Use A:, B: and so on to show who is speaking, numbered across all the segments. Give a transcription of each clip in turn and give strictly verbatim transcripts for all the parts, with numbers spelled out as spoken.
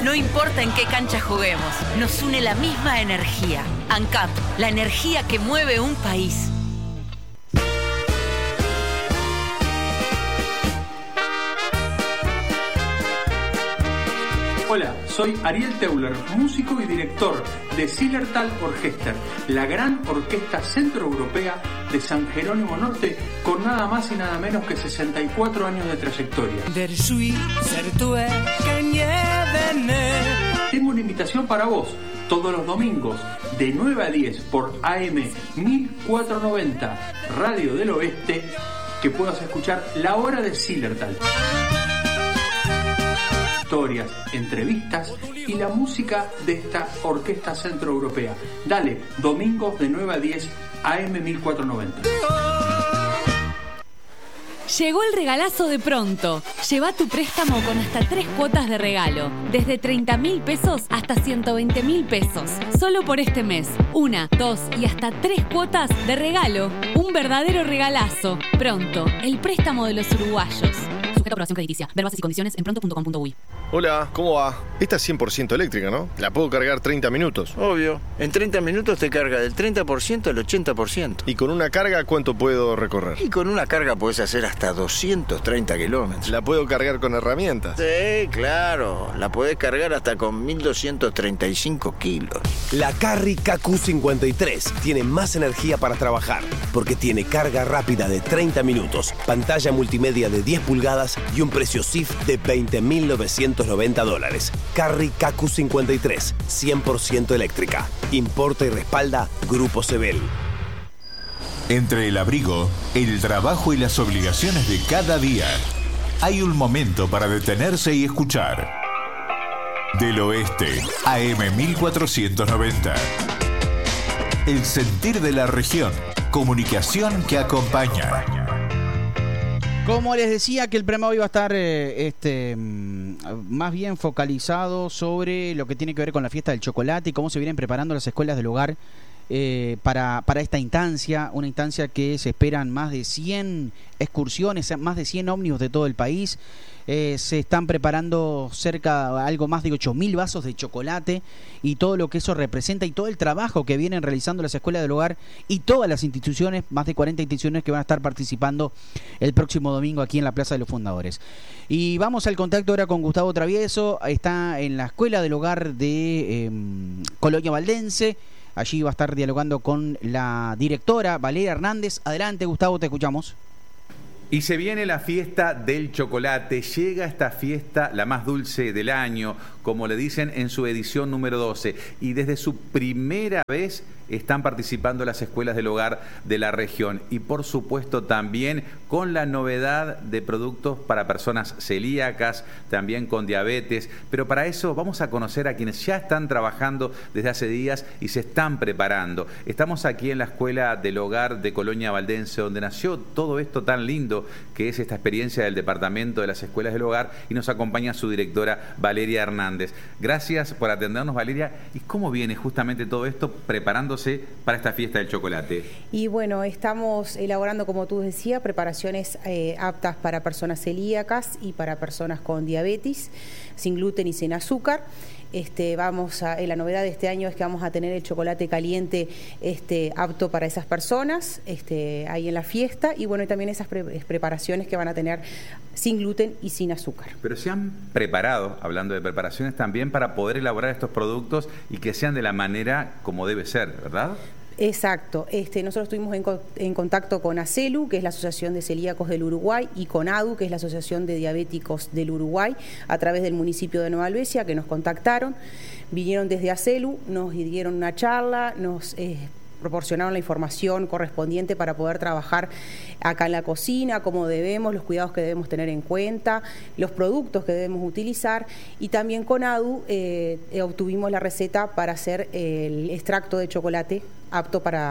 A: No importa en qué cancha juguemos, nos une la misma energía. ANCAP, la energía que mueve un país.
B: Hola, soy Ariel Teuler, músico y director de Zillertal Orchester, la gran orquesta centroeuropea de San Jerónimo Norte, con nada más y nada menos que sesenta y cuatro años de trayectoria. Tengo una invitación para vos, todos los domingos, de nueve a diez, por A M mil cuatrocientos noventa, Radio del Oeste, que puedas escuchar La Hora de Zillertal. Historias, entrevistas y la música de esta orquesta centroeuropea. Dale, domingos de nueve a diez, A M mil cuatrocientos noventa.
C: Llegó el regalazo de Pronto. Lleva tu préstamo con hasta tres cuotas de regalo, desde treinta mil pesos hasta ciento veinte mil pesos. Solo por este mes. Una, dos y hasta tres cuotas de regalo. Un verdadero regalazo. Pronto, el préstamo de los uruguayos. Sujeto a aprobación crediticia. Ver bases y condiciones en pronto punto com punto uy.
D: Hola, ¿cómo va? Esta es cien por ciento eléctrica, ¿no? La puedo cargar treinta minutos.
E: Obvio. En treinta minutos te carga del treinta por ciento al ochenta por ciento.
D: ¿Y con una carga cuánto puedo recorrer?
E: Y con una carga podés hacer hasta doscientos treinta kilómetros.
D: ¿La puedo cargar con herramientas?
E: Sí, claro. La podés cargar hasta con mil doscientos treinta y cinco kilos.
F: La Carry K Q cincuenta y tres tiene más energía para trabajar, porque tiene carga rápida de treinta minutos, pantalla multimedia de diez pulgadas y un precio C I F de veinte mil novecientos noventa dólares. Carry K Q cincuenta y tres, cien por ciento eléctrica. Importa y respalda Grupo Sebel.
G: Entre el abrigo, el trabajo y las obligaciones de cada día, hay un momento para detenerse y escuchar. Del Oeste, A M mil cuatrocientos noventa. El sentir de la región. Comunicación que acompaña.
H: Como les decía, que el programa hoy va a estar eh, este, más bien focalizado sobre lo que tiene que ver con la fiesta del chocolate y cómo se vienen preparando las escuelas del hogar eh, para, para esta instancia, una instancia que se esperan más de cien excursiones, más de cien ómnibus de todo el país. Eh, se están preparando cerca, algo más de ocho mil vasos de chocolate y todo lo que eso representa y todo el trabajo que vienen realizando las escuelas del hogar y todas las instituciones, más de cuarenta instituciones que van a estar participando el próximo domingo aquí en la Plaza de los Fundadores. Y vamos al contacto ahora con Gustavo Travieso. Está en la Escuela del Hogar de eh, Colonia Valdense. Allí va a estar dialogando con la directora Valeria Hernández. Adelante, Gustavo, te escuchamos.
I: Y se viene la fiesta del chocolate, llega esta fiesta la más dulce del año, como le dicen en su edición número doce, y desde su primera vez están participando las escuelas del hogar de la región y por supuesto también con la novedad de productos para personas celíacas, también con diabetes, pero para eso vamos a conocer a quienes ya están trabajando desde hace días y se están preparando. Estamos aquí en la Escuela del Hogar de Colonia Valdense, donde nació todo esto tan lindo que es esta experiencia del Departamento de las Escuelas del Hogar, y nos acompaña su directora Valeria Hernández. Gracias por atendernos, Valeria. ¿Y cómo viene justamente todo esto preparándose para esta fiesta del chocolate?
J: Y bueno, estamos elaborando, como tú decías, preparaciones eh, aptas para personas celíacas y para personas con diabetes, sin gluten y sin azúcar. Este, vamos a, eh, la novedad de este año es que vamos a tener el chocolate caliente este, apto para esas personas este, ahí en la fiesta, y bueno, y también esas pre preparaciones que van a tener sin gluten y sin azúcar.
I: Pero se han preparado, hablando de preparaciones, también para poder elaborar estos productos y que sean de la manera como debe ser, ¿verdad?
J: Exacto. Este, nosotros estuvimos en, co en contacto con ACELU, que es la Asociación de Celíacos del Uruguay, y con ADU, que es la Asociación de Diabéticos del Uruguay, a través del municipio de Nueva Albesia, que nos contactaron. Vinieron desde ACELU, nos dieron una charla, nos eh, proporcionaron la información correspondiente para poder trabajar acá en la cocina, cómo debemos, los cuidados que debemos tener en cuenta, los productos que debemos utilizar, y también con ADU eh, obtuvimos la receta para hacer el extracto de chocolate apto para,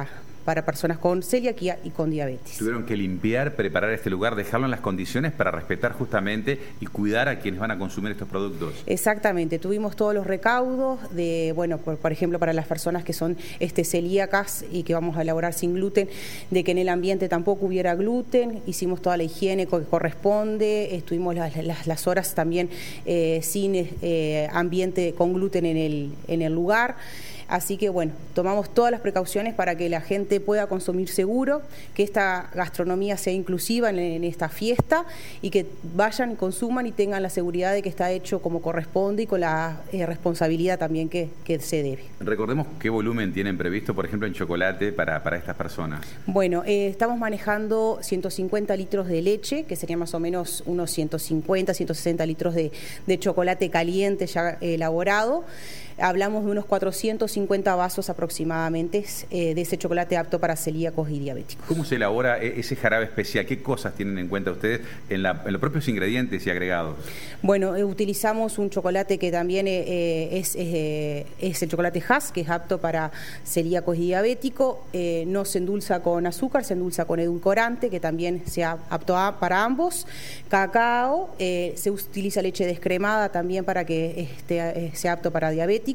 J: para personas con celiaquía y con diabetes.
I: Tuvieron que limpiar, preparar este lugar, dejarlo en las condiciones para respetar justamente y cuidar a quienes van a consumir estos productos.
J: Exactamente, tuvimos todos los recaudos de, bueno, por, por ejemplo, para las personas que son este, celíacas y que vamos a elaborar sin gluten, de que en el ambiente tampoco hubiera gluten, hicimos toda la higiene que corresponde, estuvimos las, las, las horas también eh, sin eh, ambiente con gluten en el, en el lugar. Así que bueno, tomamos todas las precauciones para que la gente pueda consumir seguro, que esta gastronomía sea inclusiva en, en esta fiesta y que vayan y consuman y tengan la seguridad de que está hecho como corresponde y con la eh, responsabilidad también que, que se debe.
I: Recordemos qué volumen tienen previsto, por ejemplo, en chocolate para, para estas personas.
J: Bueno, eh, estamos manejando ciento cincuenta litros de leche, que serían más o menos unos ciento cincuenta, ciento sesenta litros de, de chocolate caliente ya elaborado. Hablamos de unos cuatrocientos cincuenta vasos aproximadamente eh, de ese chocolate apto para celíacos y diabéticos.
I: ¿Cómo se elabora ese jarabe especial? ¿Qué cosas tienen en cuenta ustedes en, la, en los propios ingredientes y agregados?
J: Bueno, eh, utilizamos un chocolate que también eh, es, eh, es el chocolate Hass, que es apto para celíacos y diabéticos. Eh, no se endulza con azúcar, se endulza con edulcorante, que también sea apto a, para ambos. Cacao, eh, se utiliza leche descremada también para que este, eh, sea apto para diabéticos.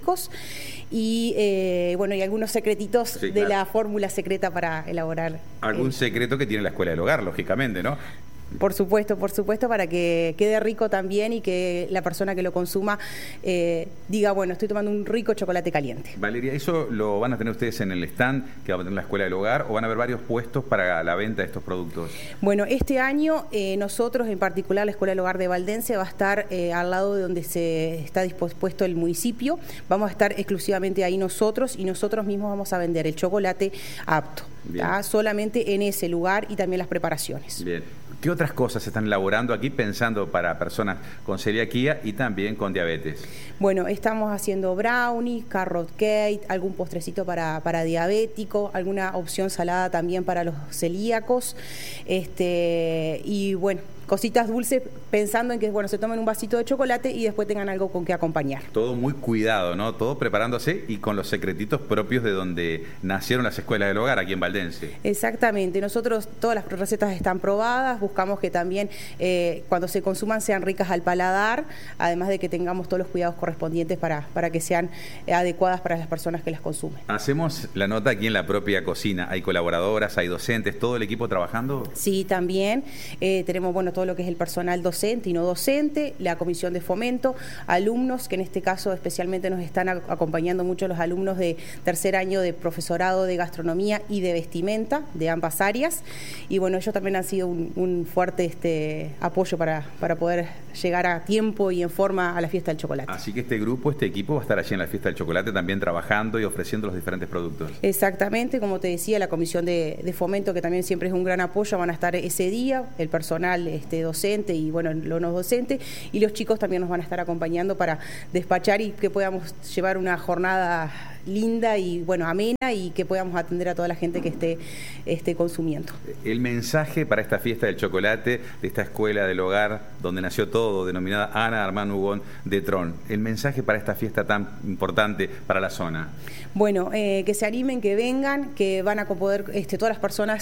J: Y eh, bueno, y algunos secretitos sí, de claro. la fórmula secreta para elaborar.
I: Algún eh, secreto que tiene la Escuela del Hogar, lógicamente, ¿no?
J: Por supuesto, por supuesto, para que quede rico también y que la persona que lo consuma eh, diga, bueno, estoy tomando un rico chocolate caliente.
I: Valeria, ¿eso lo van a tener ustedes en el stand que va a tener la Escuela del Hogar o van a haber varios puestos para la venta de estos productos?
J: Bueno, este año eh, nosotros, en particular la Escuela del Hogar de Valdense, va a estar eh, al lado de donde se está dispuesto el municipio. Vamos a estar exclusivamente ahí nosotros y nosotros mismos vamos a vender el chocolate apto, solamente en ese lugar y también las preparaciones.
I: Bien. ¿Qué otras cosas se están elaborando aquí pensando para personas con celiaquía y también con diabetes?
J: Bueno, estamos haciendo brownie, carrot cake, algún postrecito para, para diabético, alguna opción salada también para los celíacos, este, y bueno, cositas dulces pensando en que bueno, se tomen un vasito de chocolate y después tengan algo con que acompañar.
I: Todo muy cuidado, ¿no? Todo preparándose y con los secretitos propios de donde nacieron las escuelas del hogar aquí en Valdense.
J: Exactamente, nosotros todas las recetas están probadas, buscamos que también eh, cuando se consuman sean ricas al paladar, además de que tengamos todos los cuidados correspondientes para, para que sean eh, adecuadas para las personas que las consumen.
I: Hacemos la nota aquí en la propia cocina, hay colaboradoras, hay docentes, todo el equipo trabajando.
J: Sí, también eh, tenemos bueno todo lo que es el personal docente y no docente, la comisión de fomento, alumnos, que en este caso especialmente nos están acompañando mucho los alumnos de tercer año de profesorado de gastronomía y de vestimenta, de ambas áreas, y bueno, ellos también han sido un, un fuerte este, apoyo para, para poder llegar a tiempo y en forma a la fiesta del chocolate.
I: Así que este grupo, este equipo va a estar allí en la fiesta del chocolate también trabajando y ofreciendo los diferentes productos.
J: Exactamente, como te decía, la comisión de, de fomento, que también siempre es un gran apoyo, van a estar ese día, el personal este, docente y bueno, los no docentes, y los chicos también nos van a estar acompañando para despachar y que podamos llevar una jornada linda y bueno, amena y que podamos atender a toda la gente que esté, esté consumiendo.
I: El mensaje para esta fiesta del chocolate, de esta escuela del hogar, donde nació todo, denominada Ana Armand Hugón de Tron, el mensaje para esta fiesta tan importante para la zona.
J: Bueno, eh, que se animen, que vengan, que van a poder, este, todas las personas